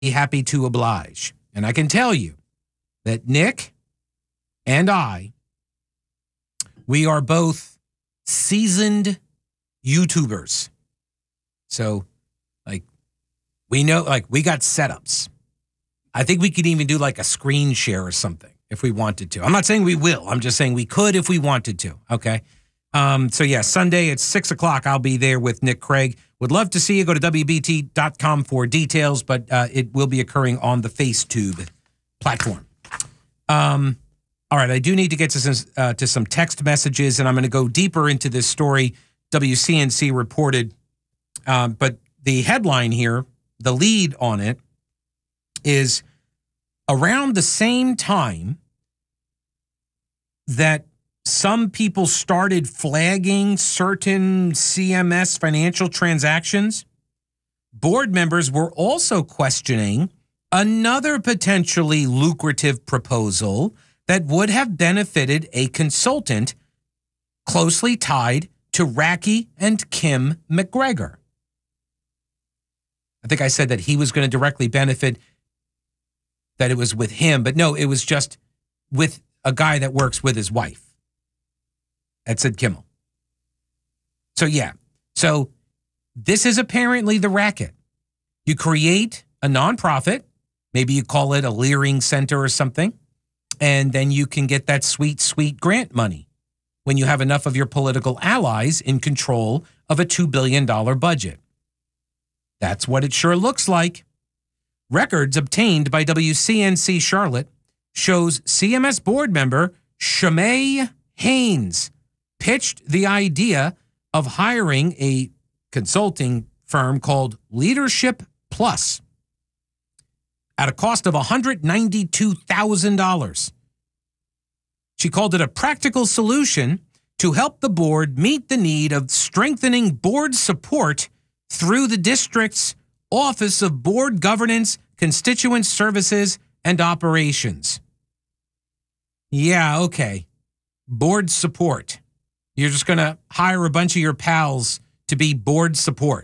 happy to oblige. And I can tell you that Nick and I, we are both seasoned YouTubers. So, we know, we got setups. I think we could even do a screen share or something if we wanted to. I'm not saying we will. I'm just saying we could if we wanted to. Okay. So yeah, Sunday at 6 o'clock, I'll be there with Nick Craig. Would love to see you. Go to WBT.com for details, but it will be occurring on the FaceTube platform. All right. I do need to get to some text messages, and I'm going to go deeper into this story WCNC reported. But the headline here, the lead on it, is around the same time that some people started flagging certain CMS financial transactions, board members were also questioning another potentially lucrative proposal that would have benefited a consultant closely tied to Racky and Kim McGregor. I think I said that he was going to directly benefit, that it was with him, but no, it was just with a guy that works with his wife at Sid Kimmel. So yeah, so this is apparently the racket. You create a nonprofit, maybe you call it a Leering Center or something, and then you can get that sweet, sweet grant money when you have enough of your political allies in control of a $2 billion budget. That's what it sure looks like. Records obtained by WCNC Charlotte shows CMS board member Shimei Haynes pitched the idea of hiring a consulting firm called Leadership Plus at a cost of $192,000. She called it a practical solution to help the board meet the need of strengthening board support through the district's Office of Board Governance, Constituent Services, and Operations. Yeah, okay. Board support. You're just going to hire a bunch of your pals to be board support.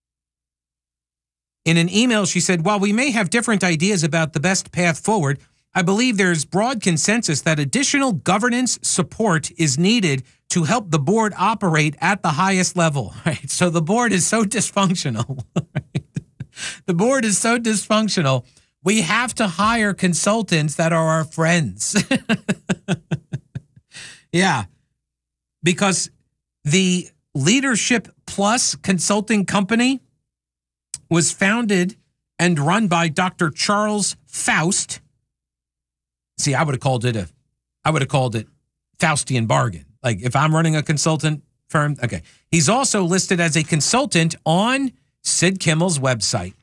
In an email, she said, while we may have different ideas about the best path forward, I believe there's broad consensus that additional governance support is needed to help the board operate at the highest level. Right? So the board is so dysfunctional. Right? The board is so dysfunctional. We have to hire consultants that are our friends. Yeah, because the Leadership Plus consulting company was founded and run by Dr. Charles Faust. See, I would have called it Faustian bargain. Like if I'm running a consultant firm, okay. He's also listed as a consultant on Sid Kimmel's website.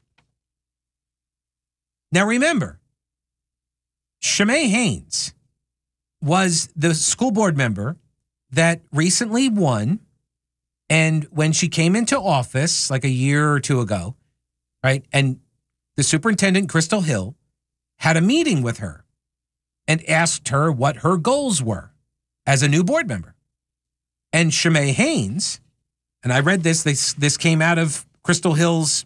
Now remember, Shimei Haynes was the school board member that recently won, and when she came into office like a year or two ago, right, and the superintendent, Crystal Hill, had a meeting with her and asked her what her goals were as a new board member. And Shimei Haynes, and I read this came out of Crystal Hill's,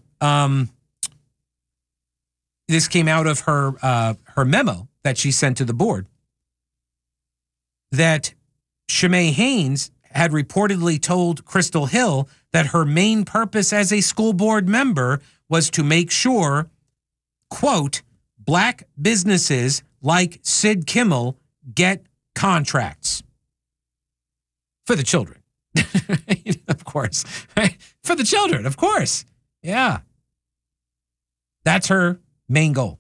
this came out of her memo that she sent to the board, that Shimei Haynes had reportedly told Crystal Hill that her main purpose as a school board member was to make sure, quote, black businesses like Sid Kimmel get contracts. For the children. Of course. Right? For the children, of course. Yeah. That's her main goal.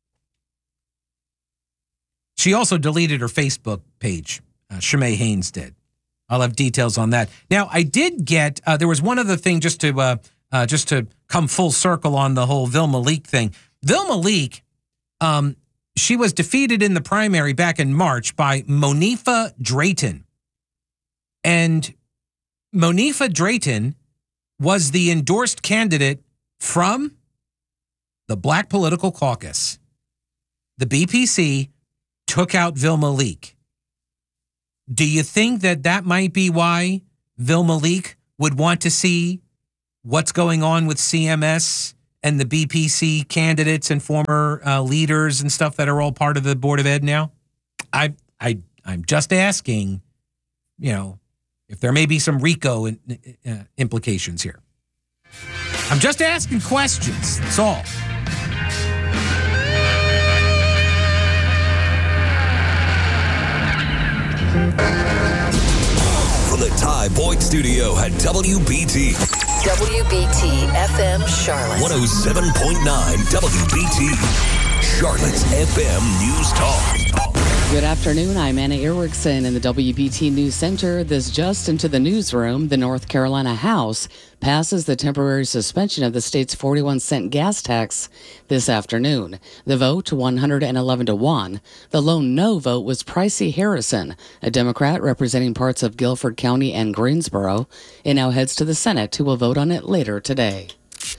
She also deleted her Facebook page. Shimei Haynes did. I'll have details on that. Now, I did get, there was one other thing just to come full circle on the whole Vilma Leak thing. Vilma Leak, she was defeated in the primary back in March by Monifa Drayton. And Monifa Drayton was the endorsed candidate from the Black Political Caucus. The BPC took out Vilma Leak. Do you think that might be why Vilma Leak would want to see what's going on with CMS and the BPC candidates and former leaders and stuff that are all part of the Board of Ed now? I'm just asking, if there may be some RICO implications here. I'm just asking questions. That's all. From the Ty Boyd Studio at WBT. WBT FM Charlotte. 107.9 WBT. Charlotte's FM News Talk. Good afternoon. I'm Anna Erickson in the WBT News Center. This just into the newsroom. The North Carolina House passes the temporary suspension of the state's 41-cent gas tax this afternoon. The vote, 111-1. The lone no vote was Pricey Harrison, a Democrat representing parts of Guilford County and Greensboro. It now heads to the Senate, who will vote on it later today.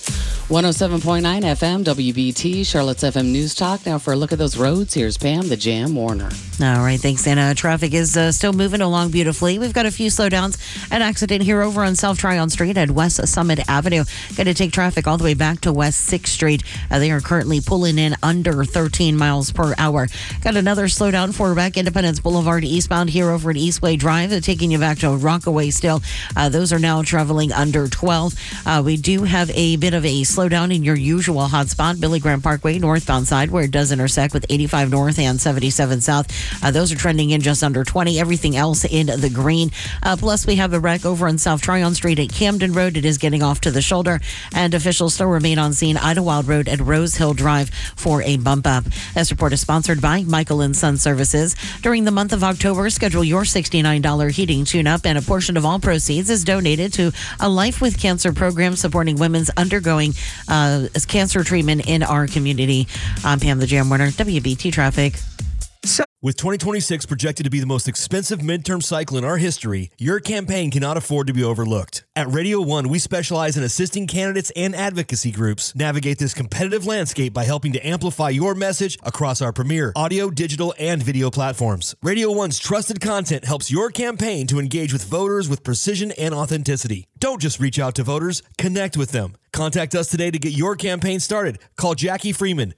107.9 FM, WBT, Charlotte's FM News Talk. Now for a look at those roads, here's Pam, the Jam Warner. All right, thanks, Anna. Traffic is still moving along beautifully. We've got a few slowdowns. An accident here over on South Tryon Street at West Summit Avenue. Going to take traffic all the way back to West 6th Street. They are currently pulling in under 13 miles per hour. Got another slowdown for back Independence Boulevard eastbound here over at Eastway Drive, taking you back to Rockaway still. Those are now traveling under 12. We do have a bit of a slowdown in your usual hotspot, Billy Graham Parkway, northbound side, where it does intersect with 85 North and 77 South. Those are trending in just under 20. Everything else in the green. Plus, we have a wreck over on South Tryon Street at Camden Road. It is getting off to the shoulder, and officials still remain on scene Idlewild Road at Rose Hill Drive for a bump up. This report is sponsored by Michael and Son Services. During the month of October, schedule your $69 heating tune-up, and a portion of all proceeds is donated to a Life with Cancer program supporting women's undergoing cancer treatment in our community. I'm Pam, the Jam Warner, WBT Traffic. With 2026 projected to be the most expensive midterm cycle in our history, your campaign cannot afford to be overlooked. At Radio 1, we specialize in assisting candidates and advocacy groups navigate this competitive landscape by helping to amplify your message across our premier audio, digital, and video platforms. Radio 1's trusted content helps your campaign to engage with voters with precision and authenticity. Don't just reach out to voters, connect with them. Contact us today to get your campaign started. Call Jackie Freeman,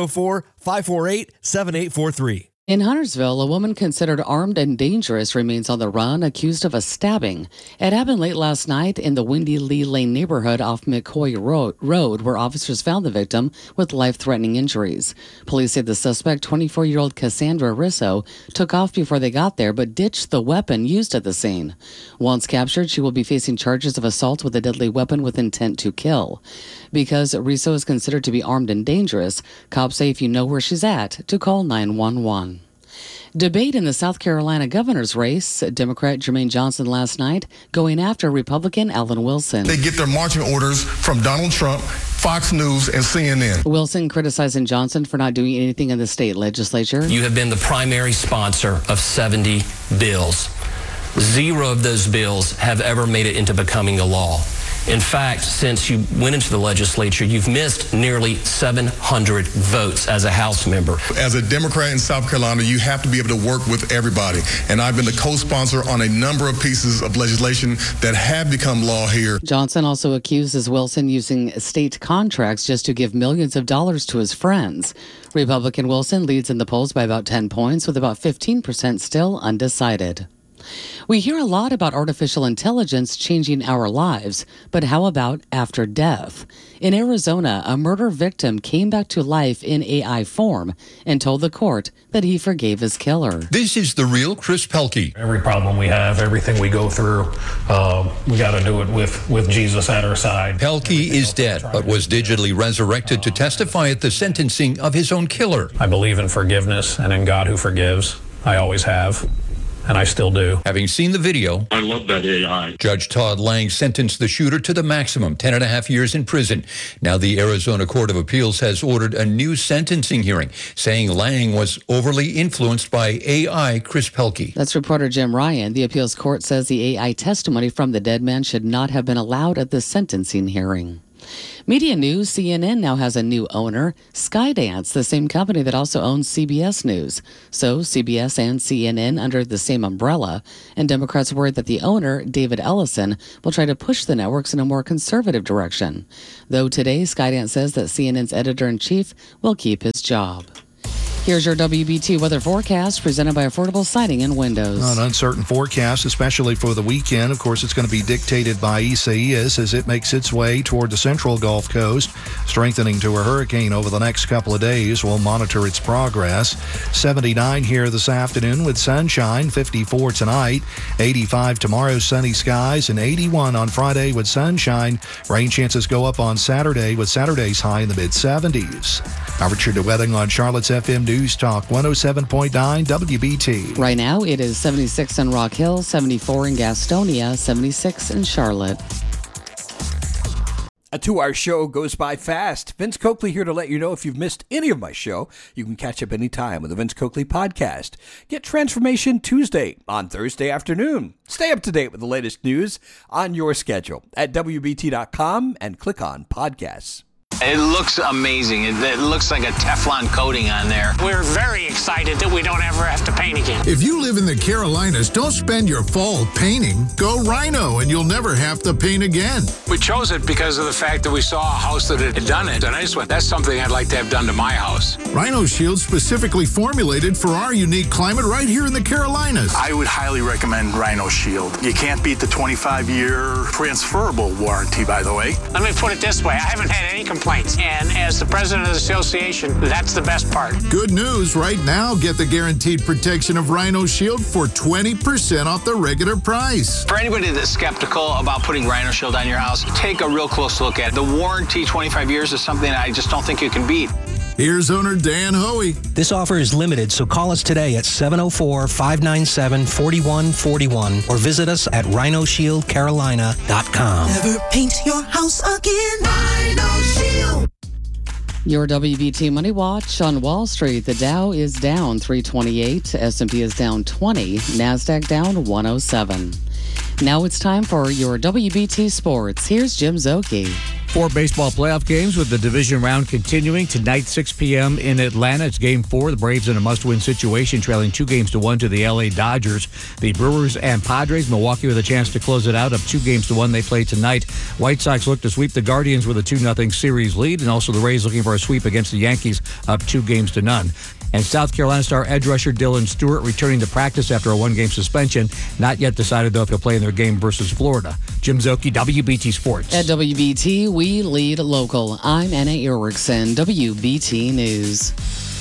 704-548-7843. In Huntersville, a woman considered armed and dangerous remains on the run, accused of a stabbing. It happened late last night in the Windy Lee Lane neighborhood off McCoy Road, where officers found the victim with life-threatening injuries. Police say the suspect, 24-year-old Cassandra Risso, took off before they got there, but ditched the weapon used at the scene. Once captured, she will be facing charges of assault with a deadly weapon with intent to kill. Because Risso is considered to be armed and dangerous, cops say if you know where she's at, to call 911. Debate in the South Carolina governor's race. Democrat Jermaine Johnson last night going after Republican Alan Wilson. They get their marching orders from Donald Trump, Fox News, and CNN. Wilson criticizing Johnson for not doing anything in the state legislature. You have been the primary sponsor of 70 bills. 0 of those bills have ever made it into becoming a law. In fact, since you went into the legislature, you've missed nearly 700 votes as a House member. As a Democrat in South Carolina, you have to be able to work with everybody. And I've been the co-sponsor on a number of pieces of legislation that have become law here. Johnson also accuses Wilson using state contracts just to give millions of dollars to his friends. Republican Wilson leads in the polls by about 10 points, with about 15% still undecided. We hear a lot about artificial intelligence changing our lives, but how about after death? In Arizona, a murder victim came back to life in AI form and told the court that he forgave his killer. This is the real Chris Pelkey. Every problem we have, everything we go through, we got to do it with Jesus at our side. Pelkey is dead, but was digitally resurrected to testify at the sentencing of his own killer. I believe in forgiveness and in God who forgives. I always have. And I still do. Having seen the video, I love that AI. Judge Todd Lang sentenced the shooter to the maximum, 10.5 years in prison. Now the Arizona Court of Appeals has ordered a new sentencing hearing, saying Lang was overly influenced by AI Chris Pelkey. That's reporter Jim Ryan. The appeals court says the AI testimony from the dead man should not have been allowed at the sentencing hearing. Media news, CNN now has a new owner, Skydance, the same company that also owns CBS News. So CBS and CNN under the same umbrella. And Democrats worried that the owner, David Ellison, will try to push the networks in a more conservative direction. Though today, Skydance says that CNN's editor-in-chief will keep his job. Here's your WBT weather forecast presented by Affordable Siding and Windows. An uncertain forecast, especially for the weekend. Of course, it's going to be dictated by Isaias as it makes its way toward the central Gulf Coast, strengthening to a hurricane over the next couple of days. We'll monitor its progress. 79 here this afternoon with sunshine, 54 tonight, 85 tomorrow, sunny skies, and 81 on Friday with sunshine. Rain chances go up on Saturday with Saturday's high in the mid-70s. Richard DeWething on Charlotte's FM News Talk 107.9 WBT. Right now, it is 76 in Rock Hill, 74 in Gastonia, 76 in Charlotte. A 2-hour show goes by fast. Vince Coakley here to let you know if you've missed any of my show, you can catch up anytime with the Vince Coakley Podcast. Get Transformation Tuesday on Thursday afternoon. Stay up to date with the latest news on your schedule at WBT.com and click on Podcasts. It looks amazing. It looks like a Teflon coating on there. We're very excited that we don't ever have to paint again. If you live in the Carolinas, don't spend your fall painting. Go Rhino and you'll never have to paint again. We chose it because of the fact that we saw a house that had done it, and I just went, that's something I'd like to have done to my house. Rhino Shield specifically formulated for our unique climate right here in the Carolinas. I would highly recommend Rhino Shield. You can't beat the 25-year transferable warranty, by the way. Let me put it this way. I haven't had any complaints. And as the president of the association, that's the best part. Good news. Right now, get the guaranteed protection of Rhino Shield for 20% off the regular price. For anybody that's skeptical about putting Rhino Shield on your house, take a real close look at it. The warranty, 25 years, is something I just don't think you can beat. Here's owner Dan Hoey. This offer is limited, so call us today at 704-597-4141 or visit us at rhinoshieldcarolina.com. Never paint your house again. Rhino Shield. Your WBT Money Watch on Wall Street. The Dow is down 328. S&P is down 20. NASDAQ down 107. Now it's time for your WBT Sports. Here's Jim Szoke. 4 baseball playoff games with the division round continuing tonight, 6 p.m. in Atlanta. It's Game 4. The Braves in a must-win situation, trailing 2-1 to the L.A. Dodgers. The Brewers and Padres, Milwaukee with a chance to close it out, up 2-1. They play tonight. White Sox look to sweep the Guardians with a 2-0 series lead, and also the Rays looking for a sweep against the Yankees, up 2-0. And South Carolina star edge rusher Dylan Stewart returning to practice after a 1-game suspension. Not yet decided, though, if he'll play in their game versus Florida. Jim Szoke, WBT Sports. At WBT, we lead local. I'm Anna Erickson, WBT News.